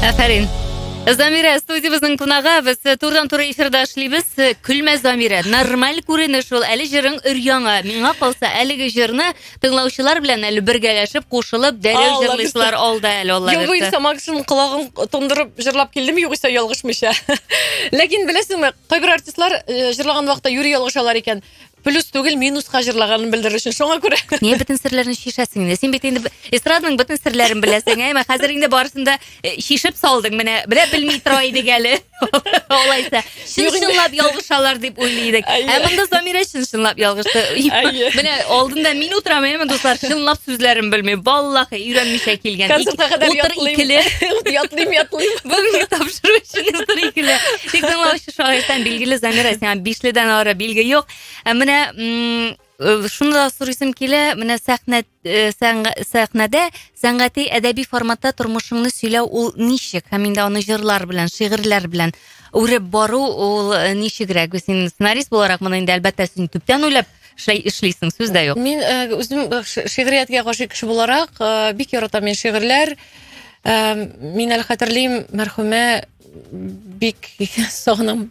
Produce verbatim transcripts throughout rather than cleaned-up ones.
Афарин. Замира студиябыздың кунагы, біз турдан-тура эфирда эшлибез. Күлмә Замира, нормаль күренеш ул, әле җырың өр-яңа. Миңа калса, әлеге җырны тыңлаучылар белән әле бергәләшеп, кушылып, дәрәҗә җырлыйлар алда әле алла бирсә. Югыйсә Самакшин колагын тондырып җырлап килдем, югыйсә ялгышмыйча. Ләкин беләсеңме, кайбер артистлар җырлаган вакытта юри ялгышалар икән. Плюс түгел, минуска җырлаганын белдерер өчен. Шуңа күрә. Не бөтен серләрен шишәсең инде. Син бит инде эстрадның бөтен серләрен беләсең, әйме хәзер инде барысында шишеп салдың. Менә белә белми тора идек әле. Алайса, чынлап ялгышалар дип уйлый идек. Ә монда Замира чынлап ялгышты. Менә алдында мин утырам, әйме дуслар, чынлап сүзләрен белми. Валлаһи, өйрәнмичә килгән. Утыр икеле. Ятлыйм, ятлыйм. Бүген тапшыру өчен утыр икеле. Тик тыңлаучы шагыйрьтән билгеле Замира, сиңа бишледән ары билге юк. Менә шуны да сорыйсым килә, менә сәхнә сәхнәдә сәнгати әдәби форматта тормышыңны сөйләү ул ничек? Һәм инде аны җырлар белән, шигырьләр белән үреп бару ул ничегрәк? Син сценарист буларак моны инде әлбәттә син төптән уйлап эшлисең, сүз дә юк. Мин үзем шигъриятка гашыйк кеше буларак бик яратам мин шигырьләр. Мин әле хәтерлим, мәрхүмә бик сагынам.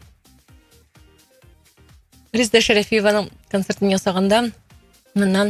Резда Шәрәфиеваның концертын ясаганда, моннан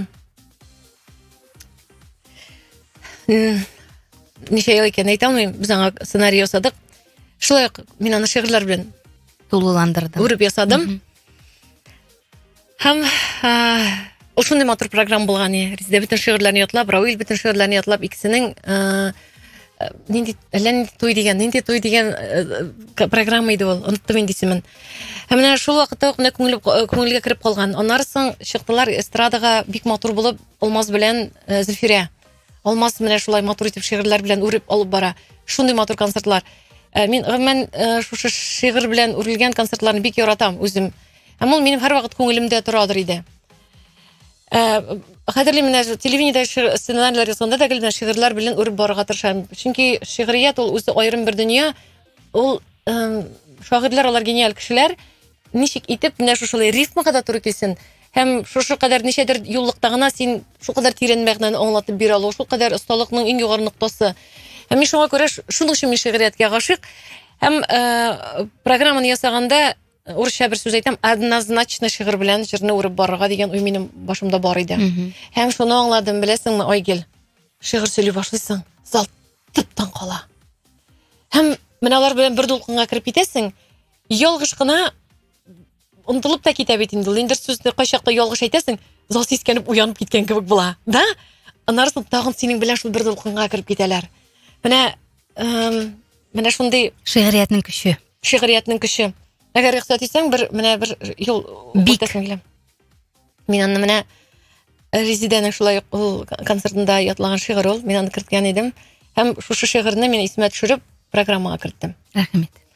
ничә ел икән әйтә алмыйм, без аңа сценарий ясадык. Шулай мин аны шигырьләр белән тулыландырдым. Үреп ясадым. Һәм ул шундый матур программа булган иде. Резда бөтен шигырьләрне ятлап, Рауил бөтен шигырьләрне ятлап, икесенең нинди әллә туй дигән, нинди туй дигән программа иде ул. Оныттым инде исемен. Һәм менә шул вакытта ук менә күңелгә кереп калган. Аннарсын чыктылар эстрадага бик матур булып, Алмаз белән Зөлфирә. Алмаз менә шулай матур итеп шигырьләр белән үреп алып бара. Шундый матур концертлар. Мин гомумән шушы шигырь белән үрелгән концертларны бик яратам үзем. Һәм ул минем һәрвакыт күңелемдә торадыр иде. Хәтерлим, менә телевидениедә сценарийлар язганда да гел шигырьләр белән үреп барырга тырышам. Чөнки шигърият ул үзе аерым бер дөнья. Ул шагыйрьләр, алар гениаль кешеләр. Ничек итеп менә шушылай рифмага да туры килсен. Һәм шушы кадәр ничәдер юллыкта гына син шу кадәр тирән мәгънәне аңлатып бирә алу, шу кадәр осталыкның иң югары ноктасы. Һәм мин шуңа күрә шуның өчен мин шигъриятка гашыйк. Һәм программаны ясаганда урысча бер сүз әйтәм, однозначно шигырь белән җырны үреп барырга дигән уй минем башымда бар иде. Һәм шуны аңладым, беләсеңме, Айгел. Шигырь сөйли башлыйсың, зал тыптан кала. Һәм менә алар белән бер дулкынга кирип китәсең, ялгыш кына онтылып та китә бит инде. Инде сүзне кайчакта ялгыш әйтәсең, зал сискәнеп уянып киткән кебек була. Да? Аннарсын тагын синең белән шул бер дулкынга кирип китәләр. Менә менә шундый шигъриятның көче. Шигъриятның көче. Әгәр рөхсәт итсәң, бер менә бер ел үтәсең киләм. Мин аны менә Резиданың шулай концертында ятлаган шигырь ул, мин аны керткән идем. Һәм шушы шигырьне мин исемә төшереп программага керттем. Рәхмәт.